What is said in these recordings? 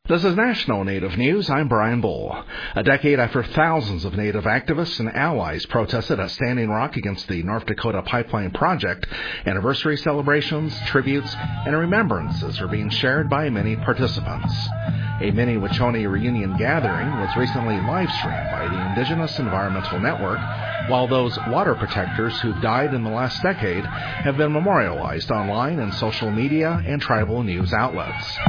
This is National Native News. I'm Brian Bull. A decade after thousands of Native activists and allies protested at Standing Rock against the North Dakota Pipeline Project, anniversary celebrations, tributes, and remembrances are being shared by many participants. A mini Wachoni reunion gathering was recently live-streamed by the Indigenous Environmental Network, while those water protectors who've died in the last decade have been memorialized online in social media and tribal news outlets.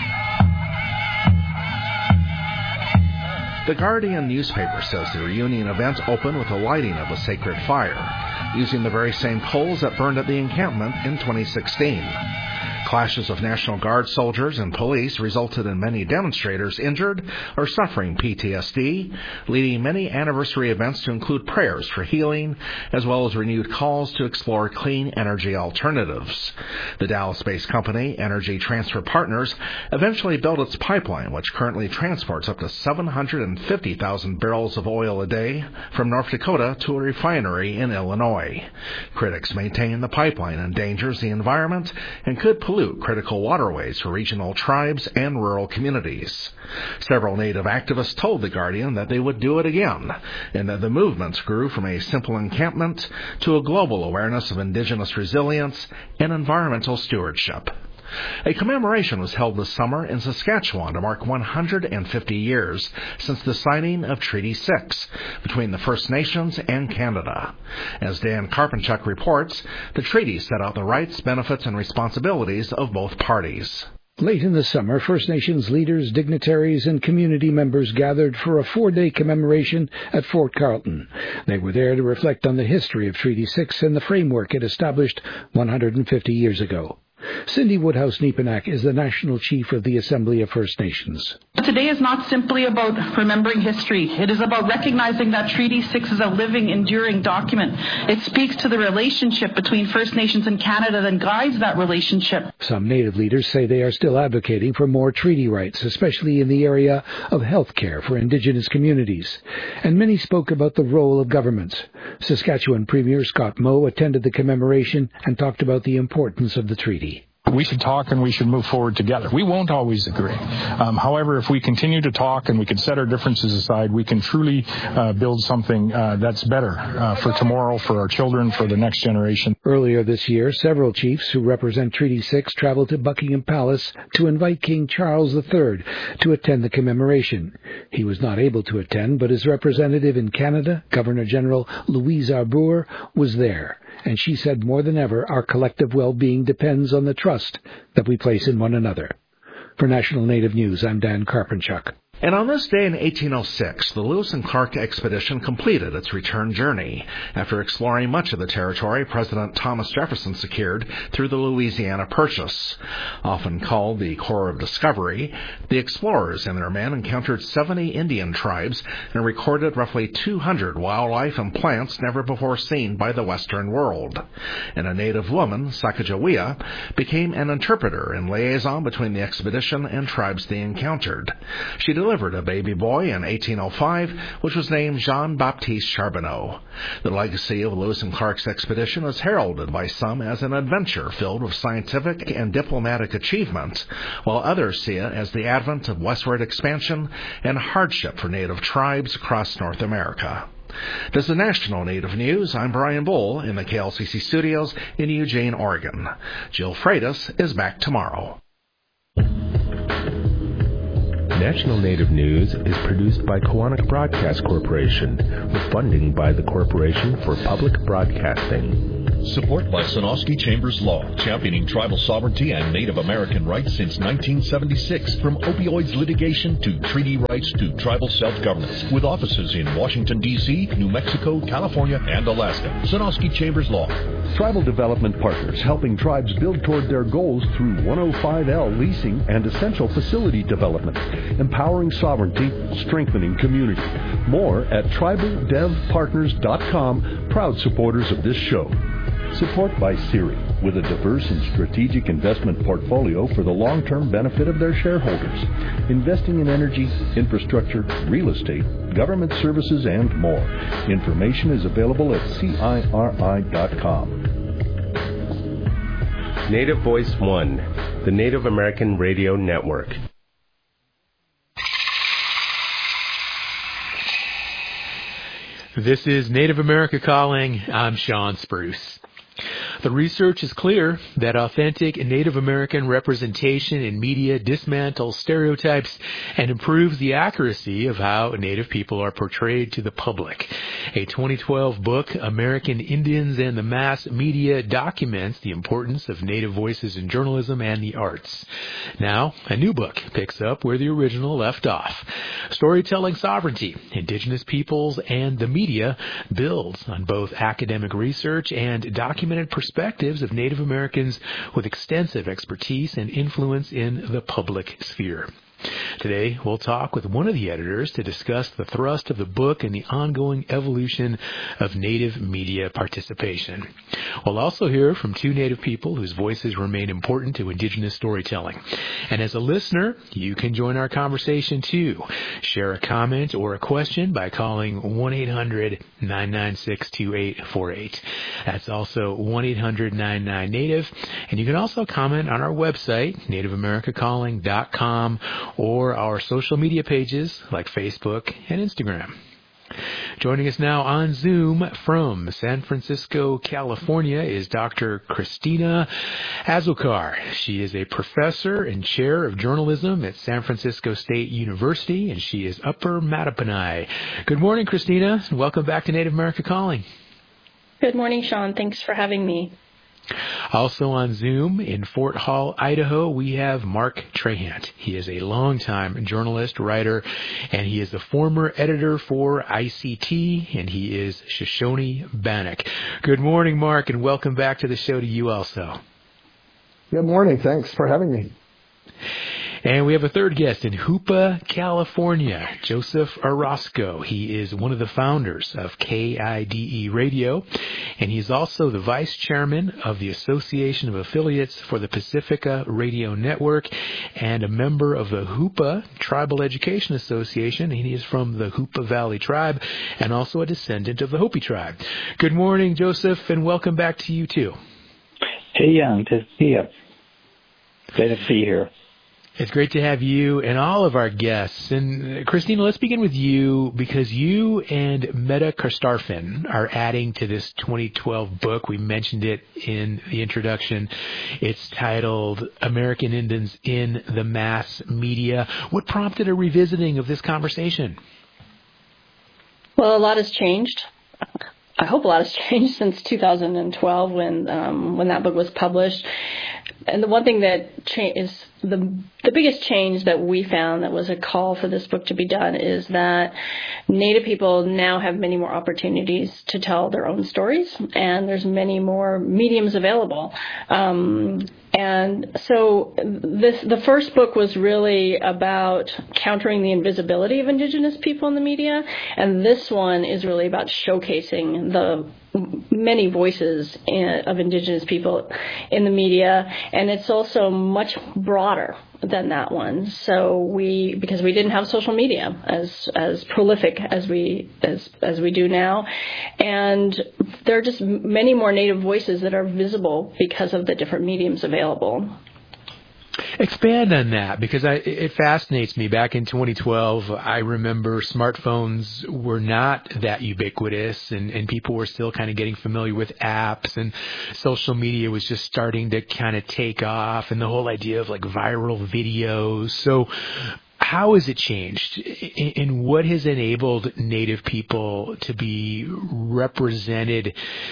The Guardian newspaper says the reunion event opened with the lighting of a sacred fire, using the very same coals that burned at the encampment in 2016. Clashes of National Guard soldiers and police resulted in many demonstrators injured or suffering PTSD, leading many anniversary events to include prayers for healing, as well as renewed calls to explore clean energy alternatives. The Dallas-based company, Energy Transfer Partners, eventually built its pipeline, which currently transports up to 750,000 barrels of oil a day from North Dakota to a refinery in Illinois. Critics maintain the pipeline endangers the environment and could pollute critical waterways for regional tribes and rural communities. Several Native activists told The Guardian that they would do it again, and that the movement grew from a simple encampment to a global awareness of Indigenous resilience and environmental stewardship. A commemoration was held this summer in Saskatchewan to mark 150 years since the signing of Treaty 6 between the First Nations and Canada. As Dan Karpenchuk reports, the treaty set out the rights, benefits, and responsibilities of both parties. Late in the summer, First Nations leaders, dignitaries, and community members gathered for a 4-day commemoration at Fort Carlton. They were there to reflect on the history of Treaty 6 and the framework it established 150 years ago. Cindy Woodhouse-Nepenak is the National Chief of the Assembly of First Nations. Today is not simply about remembering history. It is about recognizing that Treaty 6 is a living, enduring document. It speaks to the relationship between First Nations and Canada and guides that relationship. Some Native leaders say they are still advocating for more treaty rights, especially in the area of health care for Indigenous communities. And many spoke about the role of governments. Saskatchewan Premier Scott Moe attended the commemoration and talked about the importance of the treaty. We should talk and we should move forward together. We won't always agree. However, if we continue to talk and we can set our differences aside, we can truly build something that's better for tomorrow, for our children, for the next generation. Earlier this year, several chiefs who represent Treaty 6 traveled to Buckingham Palace to invite King Charles III to attend the commemoration. He was not able to attend, but his representative in Canada, Governor-General Louise Arbour, was there. And she said more than ever, our collective well-being depends on the trust that we place in one another. For National Native News, I'm Dan Karpenchuk. And on this day in 1806, the Lewis and Clark expedition completed its return journey. After exploring much of the territory President Thomas Jefferson secured through the Louisiana Purchase. Often called the Corps of Discovery, the explorers and their men encountered 70 Indian tribes and recorded roughly 200 wildlife and plants never before seen by the Western world. And a native woman, Sacagawea, became an interpreter and liaison between the expedition and tribes they encountered. She delivered a baby boy in 1805, which was named Jean-Baptiste Charbonneau. The legacy of Lewis and Clark's expedition is heralded by some as an adventure filled with scientific and diplomatic achievement, while others see it as the advent of westward expansion and hardship for Native tribes across North America. This is National Native News. I'm Brian Bull in the KLCC studios in Eugene, Oregon. Jill Freitas is back tomorrow. National Native News is produced by Koahnic Broadcast Corporation, with funding by the Corporation for Public Broadcasting. Support by Sonosky Chambers Law, championing tribal sovereignty and Native American rights since 1976. From opioids litigation to treaty rights to tribal self-governance. With offices in Washington, D.C., New Mexico, California, and Alaska. Sonosky Chambers Law. Tribal Development Partners, helping tribes build toward their goals through 105L leasing and essential facility development. Empowering sovereignty, strengthening community. More at tribaldevpartners.com, proud supporters of this show. Support by Siri, with a diverse and strategic investment portfolio for the long-term benefit of their shareholders. Investing in energy, infrastructure, real estate, government services, and more. Information is available at CIRI.com. Native Voice One, the Native American Radio Network. This is Native America Calling. I'm Sean Spruce. The research is clear that authentic Native American representation in media dismantles stereotypes and improves the accuracy of how Native people are portrayed to the public. A 2012 book, American Indians and the Mass Media, documents the importance of Native voices in journalism and the arts. Now, a new book picks up where the original left off. Storytelling Sovereignty, Indigenous Peoples and the Media builds on both academic research and documented perspectives of Native Americans with extensive expertise and influence in the public sphere. Today, we'll talk with one of the editors to discuss the thrust of the book and the ongoing evolution of Native media participation. We'll also hear from two Native people whose voices remain important to Indigenous storytelling. And as a listener, you can join our conversation too. Share a comment or a question by calling 1-800-996-2848. That's also 1-800-99-NATIVE. And you can also comment on our website, NativeAmericaCalling.com, or our social media pages like Facebook and Instagram. Joining us now on Zoom from San Francisco, California, is Dr. Christina Azócar. She is a professor and chair of journalism at San Francisco State University, and she is Upper Mattaponi. Good morning, Christina, and welcome back to Native America Calling. Good morning, Sean. Thanks for having me. Also on Zoom in Fort Hall, Idaho, we have Mark Trahant. He is a longtime journalist, writer, and he is the former editor for ICT, and he is Shoshone Bannock. Good morning, Mark, and welcome back to the show to you also. Good morning. Thanks for having me. And we have a third guest in Hoopa, California, Joseph Orozco. He is one of the founders of KIDE Radio, and he's also the vice chairman of the Association of Affiliates for the Pacifica Radio Network and a member of the Hoopa Tribal Education Association. And he is from the Hoopa Valley Tribe and also a descendant of the Hopi tribe. Good morning, Joseph, and welcome back to you too. Hey, Young, to see you. Glad to be here. It's great to have you and all of our guests. And Christina, let's begin with you because you and Meta Karstafen are adding to this 2012 book. We mentioned it in the introduction. It's titled American Indians in the Mass Media. What prompted a revisiting of this conversation? Well, a lot has changed. I hope a lot has changed since 2012 when that book was published. And the one thing that is the biggest change that we found that was a call for this book to be done is that Native people now have many more opportunities to tell their own stories, and there's many more mediums available. And so the first book was really about countering the invisibility of Indigenous people in the media, and this one is really about showcasing the many voices of Indigenous people in the media, and it's also much broader than that one. So because we didn't have social media as prolific as we do now, and there are just many more Native voices that are visible because of the different mediums available. Expand on that, because it fascinates me. Back in 2012, I remember smartphones were not that ubiquitous, and people were still kind of getting familiar with apps, and social media was just starting to kind of take off, and the whole idea of like viral videos. So how has it changed, and what has enabled Native people to be represented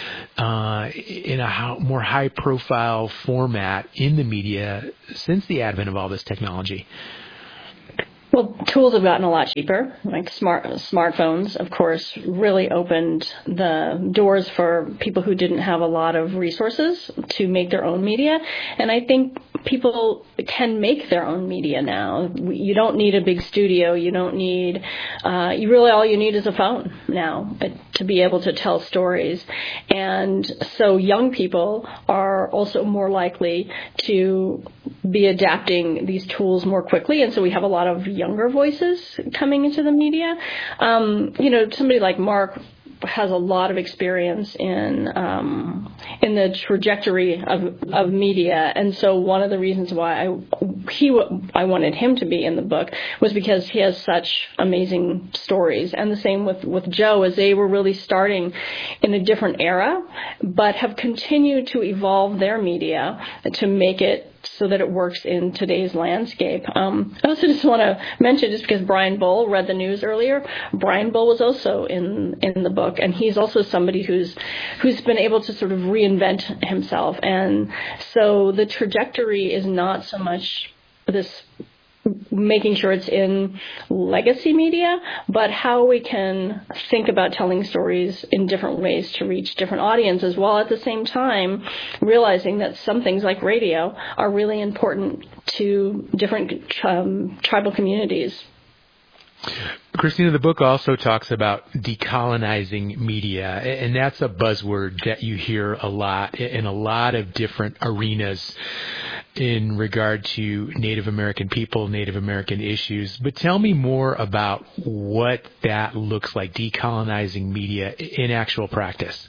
in a more high-profile format in the media since the advent of all this technology? Well, tools have gotten a lot cheaper. Like smartphones, of course, really opened the doors for people who didn't have a lot of resources to make their own media. And I think people can make their own media now. You don't need a big studio. You don't need, all you need is a phone now to be able to tell stories. And so young people are also more likely to be adapting these tools more quickly. And so we have a lot of younger voices coming into the media. Somebody like Mark has a lot of experience in the trajectory of media, and so one of the reasons why I wanted him to be in the book was because he has such amazing stories. And the same with Joe, as they were really starting in a different era, but have continued to evolve their media to make it so that it works in today's landscape. I also just want to mention, just because Brian Bull read the news earlier, Brian Bull was also in the book, and he's also somebody who's been able to sort of reinvent himself. And so the trajectory is not so much this making sure it's in legacy media, but how we can think about telling stories in different ways to reach different audiences, while at the same time realizing that some things like radio are really important to different tribal communities. Christina, the book also talks about decolonizing media, and that's a buzzword that you hear a lot in a lot of different arenas in regard to Native American people, Native American issues. But tell me more about what that looks like, decolonizing media in actual practice.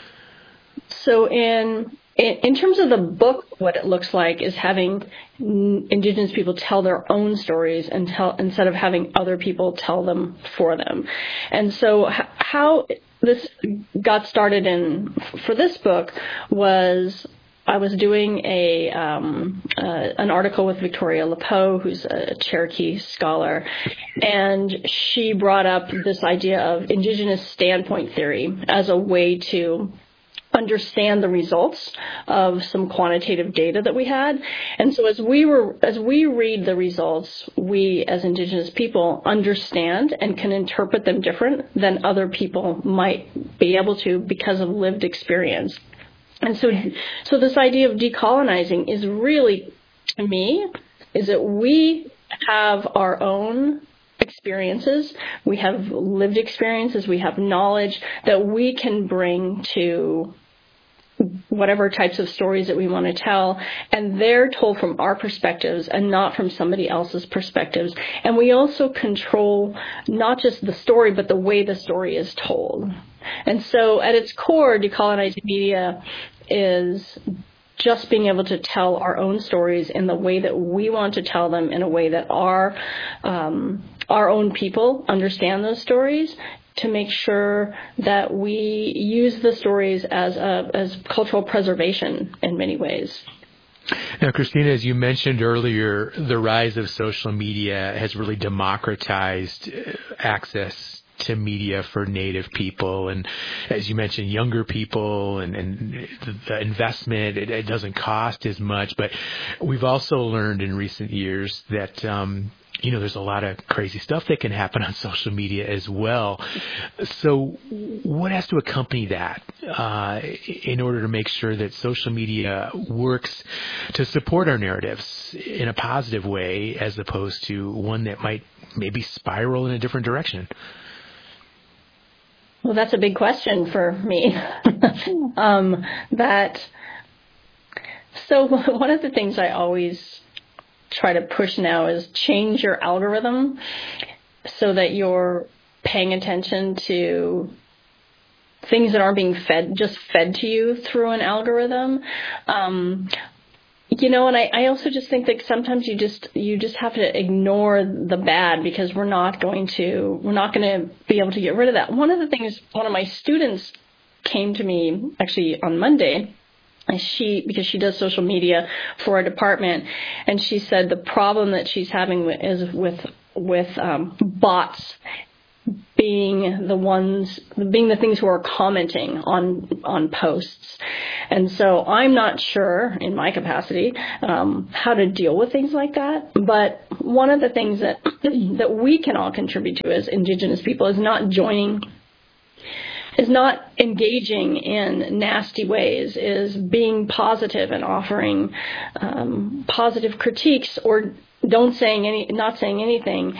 So in terms of the book, what it looks like is having Indigenous people tell their own stories instead of having other people tell them for them. And so how this got started for this book was I was doing an article with Victoria Lepeau, who's a Cherokee scholar, and she brought up this idea of Indigenous standpoint theory as a way to understand the results of some quantitative data that we had. And so as we read the results, we as Indigenous people understand and can interpret them different than other people might be able to because of lived experience. And so this idea of decolonizing is really, to me, is that we have our own experiences, we have lived experiences, we have knowledge that we can bring to whatever types of stories that we want to tell, and they're told from our perspectives and not from somebody else's perspectives. And we also control not just the story, but the way the story is told. And so at its core, decolonizing media is just being able to tell our own stories in the way that we want to tell them, in a way that our own people understand those stories, to make sure that we use the stories as cultural preservation in many ways. Now, Christina, as you mentioned earlier, the rise of social media has really democratized access to media for Native people, and as you mentioned, younger people, and the investment, it doesn't cost as much. But we've also learned in recent years that there's a lot of crazy stuff that can happen on social media as well. So what has to accompany that in order to make sure that social media works to support our narratives in a positive way, as opposed to one that might maybe spiral in a different direction? Well, that's a big question for me. So one of the things I always try to push now is change your algorithm so that you're paying attention to things that aren't being fed to you through an algorithm. And I also just think that sometimes you just have to ignore the bad, because we're not going to be able to get rid of that. One of the things, one of my students came to me actually on Monday, because she does social media for a department, and she said the problem that she's having is with bots being the things who are commenting on posts. And so I'm not sure, in my capacity, how to deal with things like that. But one of the things that we can all contribute to as Indigenous people is not engaging in nasty ways, is being positive and offering positive critiques, or not saying anything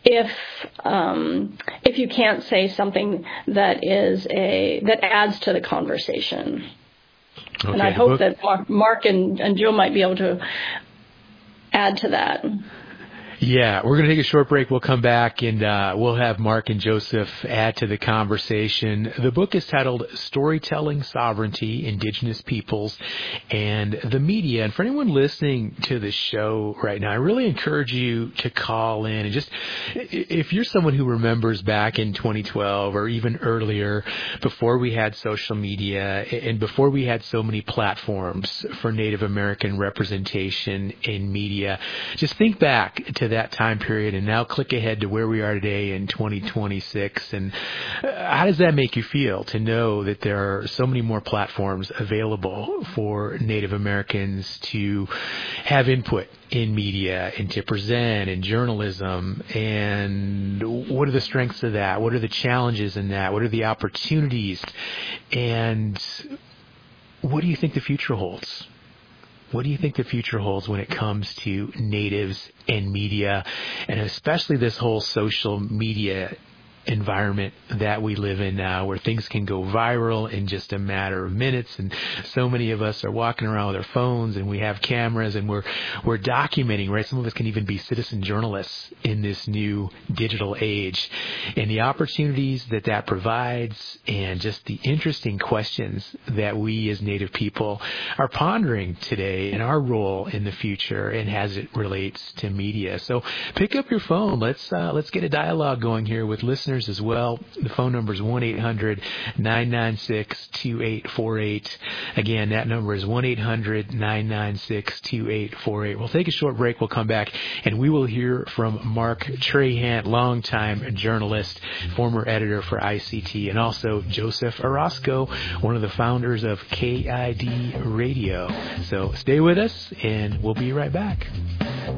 if you can't say something that adds to the conversation. Okay, and I hope that Mark and Joe might be able to add to that. Yeah, we're going to take a short break. We'll come back and we'll have Mark and Joseph add to the conversation. The book is titled Storytelling Sovereignty, Indigenous Peoples, and the Media. And for anyone listening to the show right now, I really encourage you to call in and just, if you're someone who remembers back in 2012 or even earlier, before we had social media and before we had so many platforms for Native American representation in media, just think back to that time period and now click ahead to where we are today in 2026. And how does that make you feel to know that there are so many more platforms available for Native Americans to have input in media and to present in journalism? And what are the strengths of that? What are the challenges in that? What are the opportunities? And what do you think the future holds? What do you think the future holds when it comes to natives and media, and especially this whole social media environment that we live in now, where things can go viral in just a matter of minutes, and so many of us are walking around with our phones and we have cameras and we're documenting, right? Some of us can even be citizen journalists in this new digital age, and the opportunities that provides and just the interesting questions that we as Native people are pondering today and our role in the future and as it relates to media. So pick up your phone. Let's get a dialogue going here with listeners as well. The phone number is 1-800-996-2848. Again, that number is 1-800-996-2848. We'll take a short break. We'll come back and we will hear from Mark Trahant, longtime journalist, former editor for ICT, and also Joseph Orozco, one of the founders of KID Radio. So stay with us and we'll be right back.